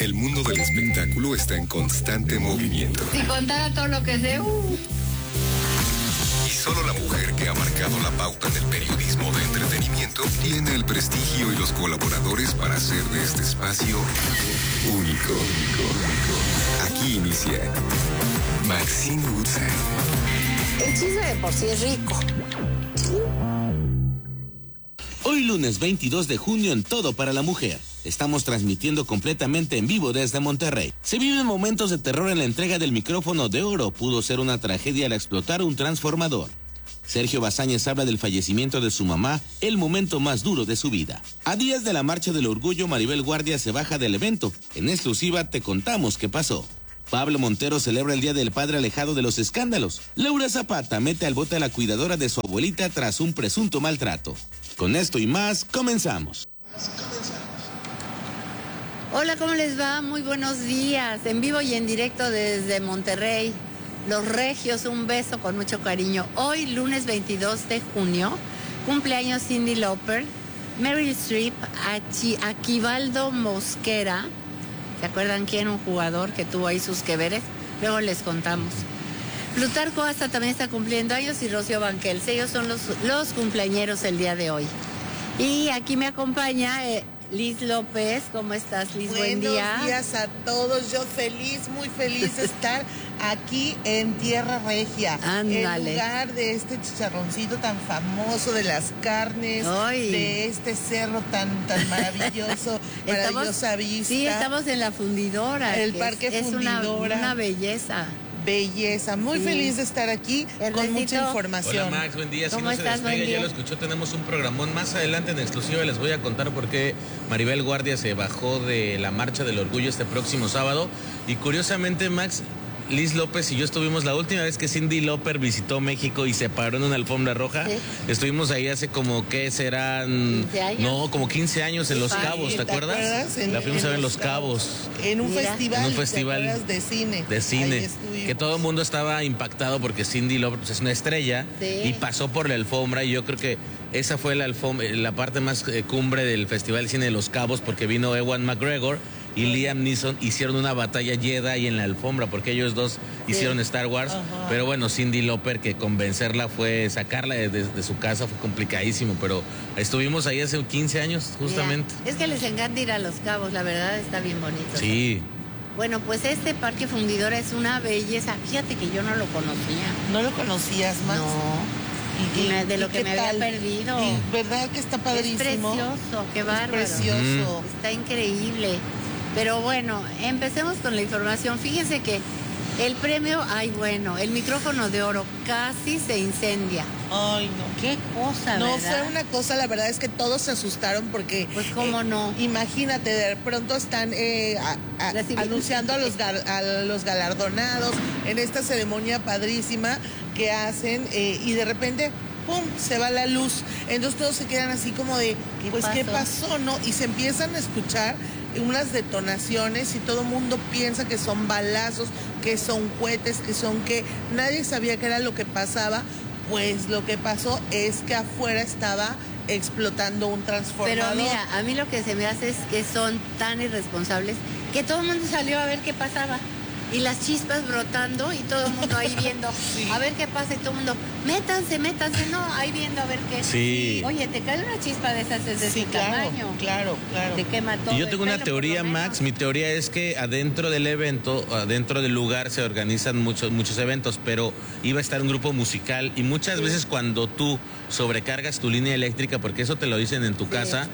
El mundo del espectáculo está en constante movimiento. Si contara todo lo que sé, Y solo la mujer que ha marcado la pauta en el periodismo de entretenimiento tiene el prestigio y los colaboradores para hacer de este espacio único. Aquí inicia Maxine Woodside. el chisme de por sí es rico. Hoy lunes 22 de junio en Todo para la Mujer. Estamos transmitiendo completamente en vivo desde Monterrey. Se viven momentos de terror en la entrega del micrófono de oro. Pudo ser una tragedia al explotar un transformador. Sergio Bazáñez habla del fallecimiento de su mamá, el momento más duro de su vida. A días de la Marcha del Orgullo, Maribel Guardia se baja del evento. En exclusiva te contamos qué pasó. Pablo Montero celebra el Día del Padre alejado de los escándalos. Laura Zapata mete al bote a la cuidadora de su abuelita tras un presunto maltrato. Con esto y más, comenzamos. Hola, ¿cómo les va? Muy buenos días. En vivo y en directo desde Monterrey. Los regios, un beso con mucho cariño. Hoy, lunes 22 de junio, cumpleaños Cyndi Lauper, Meryl Streep, Aquivaldo Mosquera. ¿Se acuerdan quién? Un jugador que tuvo ahí sus que veres. Luego les contamos. Plutarco Asta también está cumpliendo años y Rocío Banquels. Ellos son los cumpleañeros el día de hoy. Y aquí me acompaña Liz López. ¿Cómo estás, Liz? Buen día. Buenos días a todos. Yo muy feliz de estar aquí en Tierra Regia. Ándale. El lugar de este chicharroncito tan famoso, de las carnes, de este cerro tan maravilloso, maravillosa vista. Sí, estamos en la fundidora. El Parque Fundidora. Es una belleza. Belleza, muy feliz de estar aquí con mucha información. Hola Max, buen día. Si ¿Cómo no se estás? despega, Buen día. ya lo escuchó, tenemos un programón más adelante en exclusiva. Les voy a contar por qué Maribel Guardia se bajó de la Marcha del Orgullo este próximo sábado. Y curiosamente, Max, Liz López y yo estuvimos la última vez que Cyndi Lauper visitó México y se paró en una alfombra roja. ¿Sí? Estuvimos ahí hace como, ¿qué serán? 15 años. No, como 15 años en Los Cabos, ¿te acuerdas? La fuimos a ver en Los Cabos. En un festival. En un festival de cine. De cine. Que todo el mundo estaba impactado porque Cyndi Lauper pues, es una estrella. Sí. Y pasó por la alfombra y yo creo que esa fue la parte más cumbre del Festival de Cine de Los Cabos, porque vino Ewan McGregor y Liam Neeson, hicieron una batalla Jedi en la alfombra, porque ellos dos hicieron Star Wars. Ajá. Pero bueno, Cyndi Lauper, que convencerla fue, sacarla de su casa fue complicadísimo, pero estuvimos ahí hace 15 años, justamente. Mira, es que les encanta ir a Los Cabos, la verdad está bien bonito. Sí. Bueno, pues este Parque Fundidora es una belleza. Fíjate que yo no lo conocía. ¿No lo conocías, Max? No. De lo que me había perdido. Y verdad que está padrísimo. Es precioso, qué bárbaro. Es precioso. Está increíble. Pero bueno, empecemos con la información. Fíjense que el premio, el micrófono de oro casi se incendia. Ay, no. Qué cosa, no, ¿verdad? Fue una cosa, la verdad es que todos se asustaron porque... Pues cómo no. Imagínate, de pronto están anunciando a los galardonados en esta ceremonia padrísima que hacen y de repente... ¡pum!, se va la luz. Entonces todos se quedan así como de, ¿qué pasó? ¿No? Y se empiezan a escuchar unas detonaciones y todo el mundo piensa que son balazos, que son cohetes, que nadie sabía qué era lo que pasaba. Pues lo que pasó es que afuera estaba explotando un transformador. Pero mira, a mí lo que se me hace es que son tan irresponsables que todo el mundo salió a ver qué pasaba. Y las chispas brotando y todo el mundo ahí viendo a ver qué pasa y todo el mundo, métanse, no, ahí viendo a ver qué. Sí. Oye, te cae una chispa de esas desde ese tamaño. Claro. Te quema todo. Y yo tengo una teoría, Max. Mi teoría es que adentro del evento, adentro del lugar se organizan muchos eventos, pero iba a estar un grupo musical y muchas veces cuando tú sobrecargas tu línea eléctrica, porque eso te lo dicen en tu casa,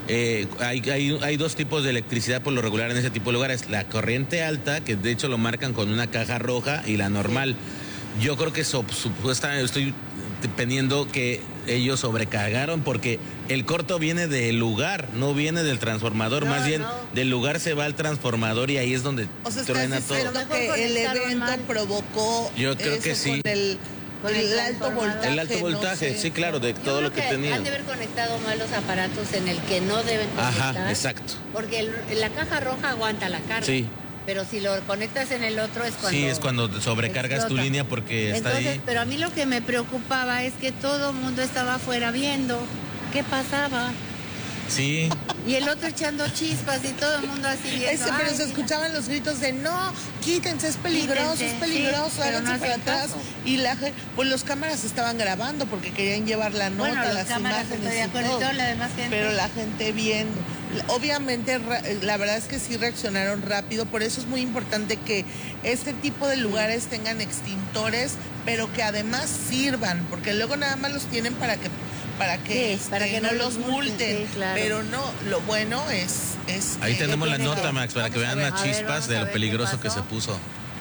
hay dos tipos de electricidad por lo regular en ese tipo de lugares. La corriente alta, que de hecho lo marcan con una caja roja, y la normal. Yo creo que supuestamente estoy teniendo que ellos sobrecargaron porque el corto viene del lugar, no viene del transformador, más bien del lugar se va al transformador y ahí es donde truena todo. Que el evento provocó. Yo creo que sí. Con el alto voltaje. El alto voltaje, no sé. Sí, claro, de todo lo que tenía. Han de haber conectado mal los aparatos en el que no deben conectar. Ajá, exacto. Porque la caja roja aguanta la carga. Sí. Pero si lo conectas en el otro es cuando... Sí, es cuando sobrecargas explota tu línea porque está ahí. Pero a mí lo que me preocupaba es que todo el mundo estaba afuera viendo qué pasaba. Sí. Y el otro echando chispas y todo el mundo así viendo. Pero se escuchaban los gritos de no, quítense, es peligroso, Quítense, es peligroso, sí, pero háganse no para hacen atrás. caso. Y pues los cámaras estaban grabando porque querían llevar la nota, bueno, las cámaras imágenes y con todo. toda la demás gente. Pero la gente viendo. Obviamente, la verdad es que sí reaccionaron rápido, por eso es muy importante que este tipo de lugares tengan extintores, pero que además sirvan, porque luego nada más los tienen para que no los multen, sí, claro. pero no, lo bueno es Ahí que tenemos la nota, Max, para que vean las A ver, chispas vamos a de lo ver peligroso qué que pasó. se puso.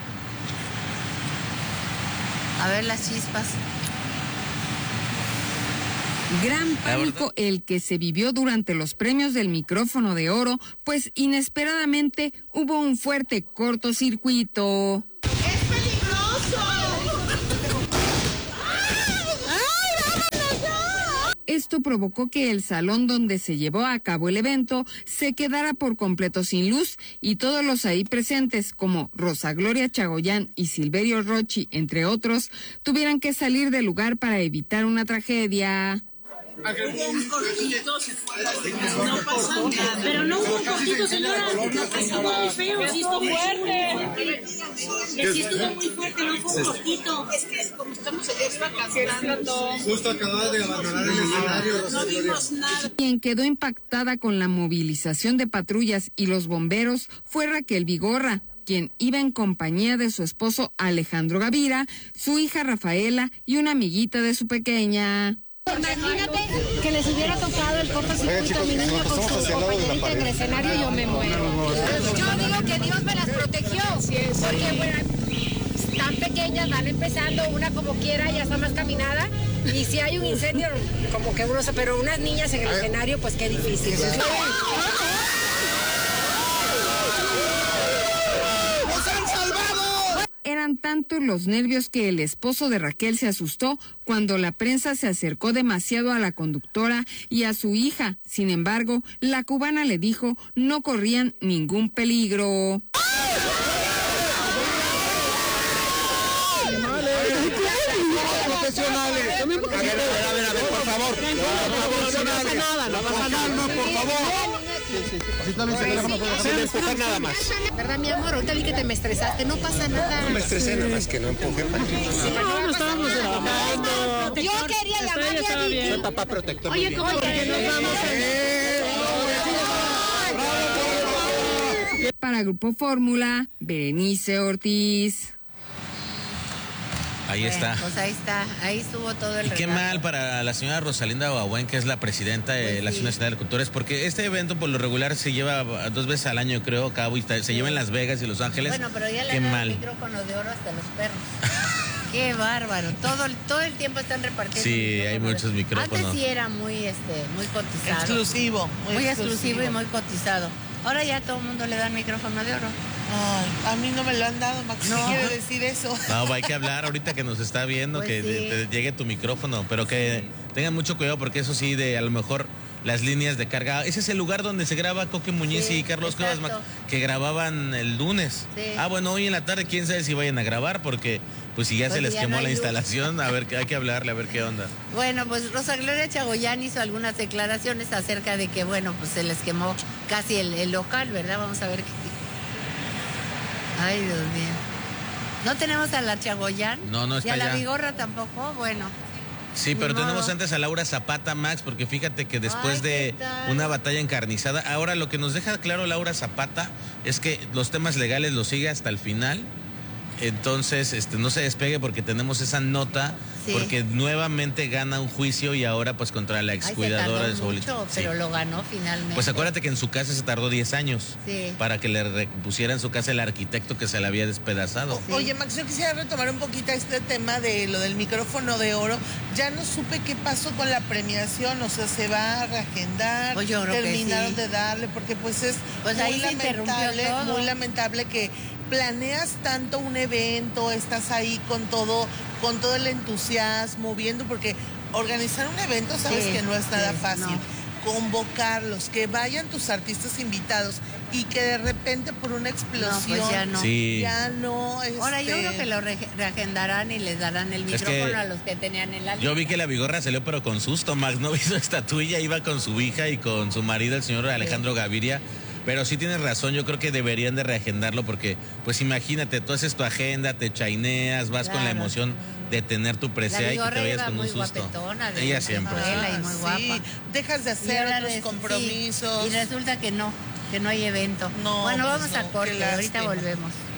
A ver las chispas. Gran pánico el que se vivió durante los premios del micrófono de oro, pues inesperadamente hubo un fuerte cortocircuito. ¡Es peligroso! Esto provocó que el salón donde se llevó a cabo el evento se quedara por completo sin luz y todos los ahí presentes, como Rosa Gloria Chagoyán y Silverio Rochi, entre otros, tuvieran que salir del lugar para evitar una tragedia. Hubo un cortito, no pasó nada. Pero no hubo un cortito, señora. No pasó muy feo, sí estuvo fuerte. Sí estuvo muy fuerte, no fue un cortito. Es que como estamos cantando, justo acababa de abandonar el escenario. no vimos nada. Quien quedó impactada con la movilización de patrullas y los bomberos fue Raquel Vigorra, quien iba en compañía de su esposo Alejandro Gavira, su hija Rafaela y una amiguita de su pequeña. Imagínate que les hubiera tocado el cortocircuito a mi niña con su compañerita en el escenario, yo me muero. Yo digo que Dios me las protegió, porque bueno, tan pequeñas, van empezando, una como quiera, ya está más caminada, y si hay un incendio, como que uno, pero unas niñas en el escenario, pues qué difícil. Eran tantos los nervios que el esposo de Raquel se asustó cuando la prensa se acercó demasiado a la conductora y a su hija. Sin embargo, la cubana le dijo no corrían ningún peligro. Profesionales. A ver, por favor. No pasa nada, por favor. Sin empujar nada más. ¿Verdad, mi amor? Ahorita vi que te me estresaste, no pasa nada. No me estresé, nada más que no empuje. No estábamos empujando. Yo quería llamarle a mi Soy papá protector. Oye, ¿cómo que nos vamos Para Grupo Fórmula, Berenice Ortiz. Ahí está. Pues ahí está, ahí estuvo todo el Y qué relato. mal para la señora Rosalinda Babuén, que es la presidenta de Pues la sí. Asociación Nacional de Cultores, porque este evento por lo regular se lleva 2 veces al año, creo, a cabo, y se lleva en Las Vegas y Los Ángeles. Bueno, pero ya le qué dan el mal. micrófono de oro hasta los perros. Qué bárbaro. Todo el tiempo están repartiendo. Sí, micrófonos. hay muchos micrófonos. Antes sí era muy cotizado. exclusivo. Muy exclusivo y muy cotizado. Ahora ya todo el mundo le da el micrófono de oro. Ay, a mí no me lo han dado, Max. No. ¿Qué quiere decir eso? No, hay que hablar ahorita que nos está viendo, Pues que sí. te llegue tu micrófono, pero que tengan mucho cuidado porque eso sí, de a lo mejor las líneas de carga. Ese es el lugar donde se graba Coque Muñiz Sí, y Carlos exacto. Cuevas, que grababan el lunes. Sí. Bueno, hoy en la tarde, quién sabe si vayan a grabar, porque pues si ya Pues se les ya quemó no hay la luz. instalación, a ver, hay que hablarle, a ver qué onda. Bueno, pues Rosa Gloria Chagoyán hizo algunas declaraciones acerca de que, bueno, pues se les quemó casi el local, ¿verdad? Vamos a ver qué. Ay, Dios mío. ¿No tenemos a la Chagoyán? No está ¿Y a la allá. Vigorra tampoco? Bueno. Sí, pero Ni modo. tenemos antes a Laura Zapata, Max, porque fíjate que después Ay, de ¿qué tal? una batalla encarnizada, ahora lo que nos deja claro Laura Zapata es que los temas legales los sigue hasta el final. Entonces, no se despegue porque tenemos esa nota, Sí. porque nuevamente gana un juicio y ahora pues contra la Ay, se excuidadora de tardó su mucho, abuelita. pero Sí. lo ganó finalmente. Pues acuérdate que en su casa se tardó 10 años Sí. para que le repusiera en su casa el arquitecto que se le había despedazado. Sí. Oye, Max, yo quisiera retomar un poquito este tema de lo del micrófono de oro. Ya no supe qué pasó con la premiación, o sea, se va a reagendar. Pues yo creo que terminaron sí. de darle, porque pues es Pues muy ahí se interrumpió todo. muy lamentable que planeas tanto un evento, estás ahí con todo el entusiasmo, viendo, porque organizar un evento sabes Sí, que no es nada sí, fácil. no. convocarlos, que vayan tus artistas invitados y que de repente por una explosión pues ya no. Sí. ya no. Ahora yo creo que lo reagendarán y les darán el micrófono a los que tenían en la lista. Yo vi que la Vigorra salió pero con susto, Max, ¿no? Hizo estatuilla, iba con su hija y con su marido, el señor Alejandro Gaviria. Pero sí tienes razón, yo creo que deberían de reagendarlo porque, pues imagínate, tú haces tu agenda, te chaineas, vas con la emoción de tener tu presea y que te vayas con un susto. Ella siempre. Y muy guapa. Sí, dejas de hacer otros compromisos. Sí, y resulta que no hay evento. No, bueno, pues vamos no, a corte, qué ahorita lástima. volvemos.